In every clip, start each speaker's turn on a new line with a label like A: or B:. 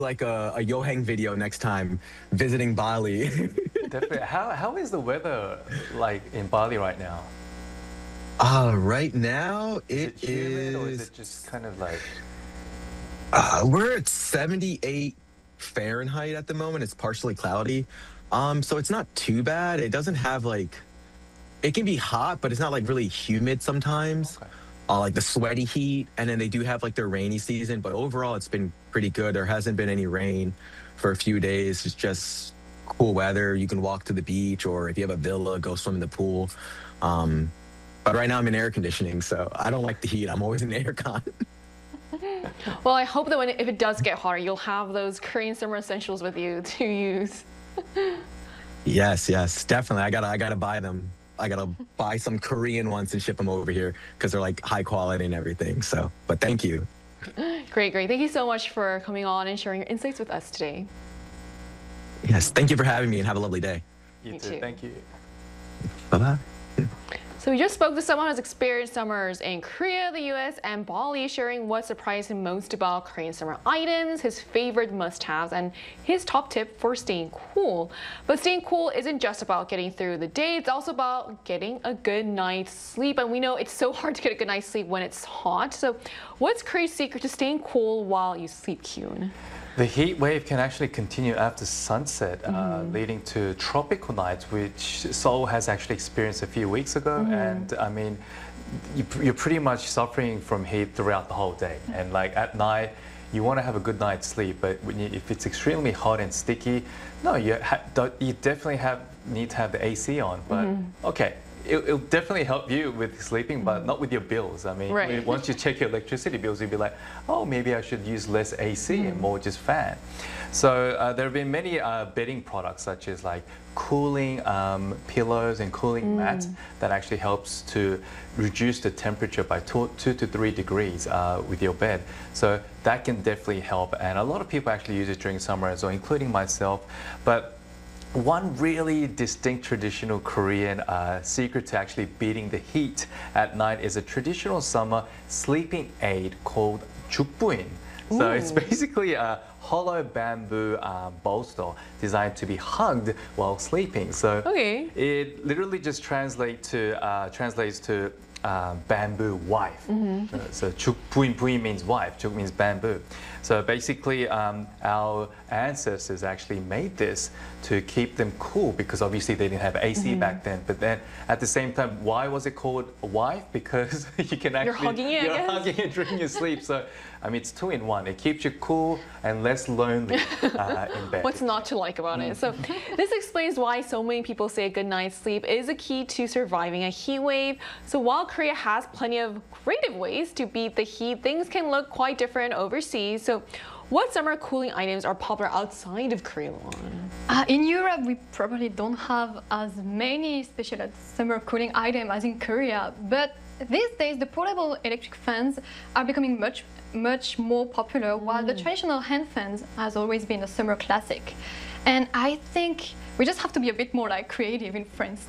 A: like a Yohang video next time visiting Bali.
B: Definitely. How is the weather like in Bali right now?
A: Right now
B: Is
A: it
B: it humid or is
A: is
B: it just kind of like,
A: we're at 78 Fahrenheit at the moment. It's partially cloudy. So it's not too bad. It doesn't have like it can be hot, but it's not like really humid sometimes.
B: okay.
A: Like the sweaty heat, and then they do have like their rainy season, but overall it's been pretty good. There hasn't been any rain for a few days. It's just cool weather. You can walk to the beach, or if you have a villa, go swim in the pool. Um, but right now I'm in air conditioning, so I don't like the heat. I'm always in aircon.
C: Well, I hope that if it does get hotter, you'll have those Korean summer essentials with you to use.
A: Yes, yes, definitely. I gotta buy them. I gotta buy some Korean ones and ship them over here because they're like high quality and everything. So, but thank you.
C: Great, great. Thank you so much for coming on and sharing your insights with us today.
A: Yes, thank you for having me and have a lovely day.
B: You
C: Me
B: too.
C: too.
B: Thank you.
A: Bye bye.
C: So we just spoke to someone who's experienced summers in Korea, the US, and Bali, sharing what surprised him most about Korean summer items, his favorite must-haves, and his top tip for staying cool. But staying cool isn't just about getting through the day, it's also about getting a good night's sleep. And we know it's so hard to get a good night's sleep when it's hot. So what's Korea's secret to staying cool while you sleep, Kyun?
B: The heat wave can actually continue after sunset, leading to tropical nights, which Seoul has actually experienced a few weeks ago. And I mean, you're pretty much suffering from heat throughout the whole day. And like at night, you want to have a good night's sleep, but if it's extremely hot and sticky, no, you definitely need to have the AC on. But okay. It'll definitely help you with sleeping, but not with your bills. I mean,
C: Right.
B: once you check your electricity bills, you'll be like, oh, maybe I should use less AC and more just fan. So there have been many bedding products such as like cooling pillows and cooling mats that actually helps to reduce the temperature by 2 to 3 degrees with your bed. So that can definitely help. And a lot of people actually use it during summer as well, including myself. But one really distinct traditional Korean secret to actually beating the heat at night is a traditional summer sleeping aid called jukbuin. So it's basically a hollow bamboo bolster designed to be hugged while sleeping. So it literally just translates to bamboo wife. So jukbuin means wife, juk means bamboo. So basically our ancestors actually made this to keep them cool because obviously they didn't have AC back then. But then at the same time, why was it called a wife? Because you can actually,
C: you're
B: hugging it during your sleep. So I mean, it's 2 in 1. It keeps you cool and less lonely in bed.
C: What's not to like about it? So this explains why so many people say a good night's sleep is a key to surviving a heat wave. So while Korea has plenty of creative ways to beat the heat, things can look quite different overseas. So what summer cooling items are popular outside of Korea?
D: In Europe, we probably don't have as many special summer cooling items as in Korea, but these days the portable electric fans are becoming much more popular, while the traditional hand fans has always been a summer classic. And I think we just have to be a bit more like creative in France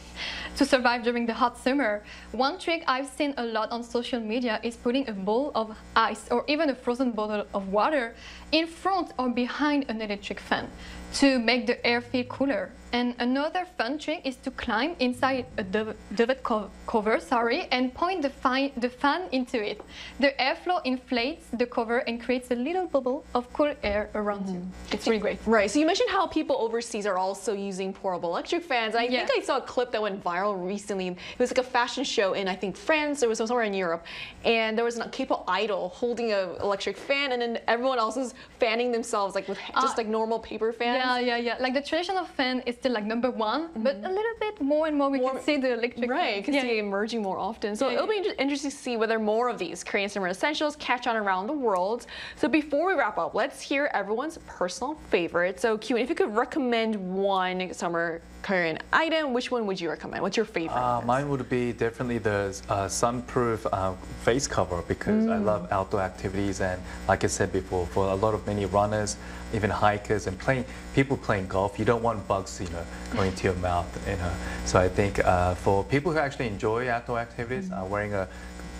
D: to survive during the hot summer. One trick I've seen a lot on social media is putting a bowl of ice or even a frozen bottle of water in front or behind an electric fan to make the air feel cooler. And another fun trick is to climb inside a duvet cover, and point the fan into it. The airflow inflates the cover and creates a little bubble of cool air around you. It's really great.
C: Right, so you mentioned how people overseas are also using portable electric fans. I think I saw a clip that went viral recently. It was like a fashion show in, I think, France, or it was somewhere in Europe. And there was a K-pop idol holding an electric fan, and then everyone else is fanning themselves like with just like normal paper fans.
D: Yeah. Like the traditional fan is still like number 1, but a little bit more and more we can see the electric
C: Right, because see it emerging more often. So it'll be interesting to see whether more of these Korean summer essentials catch on around the world. So before we wrap up, let's hear everyone's personal favorite. So Kyun, if you could recommend one summer Korean item, which one would you recommend? What's your favorite?
B: Mine would be definitely the sunproof face cover because I love outdoor activities, and like I said before, for a lot of many runners, even hikers and people playing golf, you don't want bugs, going to your mouth, So I think for people who actually enjoy outdoor activities, wearing a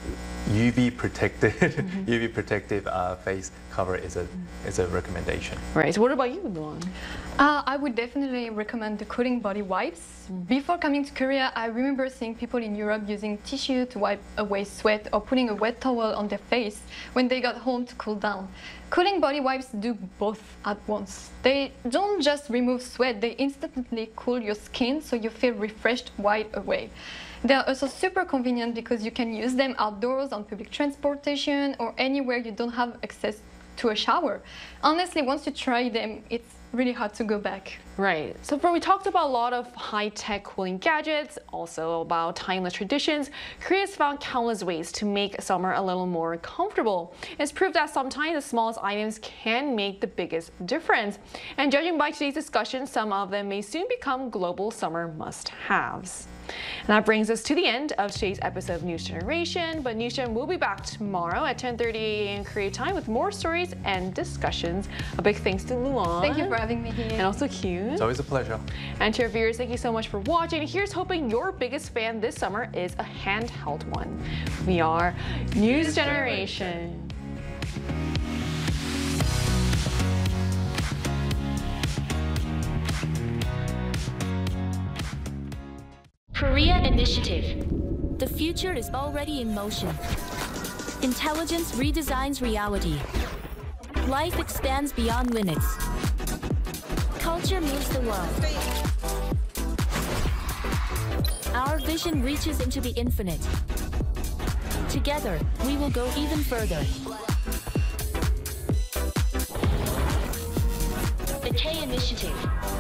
B: UV protected, UV protective face cover is a recommendation.
C: Right. So what about you, Luan?
D: I would definitely recommend the cooling body wipes. Before coming to Korea, I remember seeing people in Europe using tissue to wipe away sweat or putting a wet towel on their face when they got home to cool down. Cooling body wipes do both at once. They don't just remove sweat, they instantly cool your skin so you feel refreshed right away. They are also super convenient because you can use them outdoors on public transportation or anywhere you don't have access to a shower. Honestly, once you try them, it's really hard to go back.
C: Right. So we talked about a lot of high-tech cooling gadgets, also about timeless traditions. Korea's found countless ways to make summer a little more comfortable. It's proved that sometimes the smallest items can make the biggest difference. And judging by today's discussion, some of them may soon become global summer must-haves. And that brings us to the end of today's episode of News Generation. But News Gen will be back tomorrow at 10:30 a.m. Korea time with more stories and discussions. A big thanks to Luan.
D: Thank you for having me here.
C: And also Kyun.
B: It's always a pleasure.
C: And to our viewers, thank you so much for watching. Here's hoping your biggest fan this summer is a handheld one. We are News Generation.
E: Korea Initiative. The future is already in motion. Intelligence redesigns reality. Life expands beyond limits. Culture moves the world. Our vision reaches into the infinite. Together, we will go even further. The K Initiative.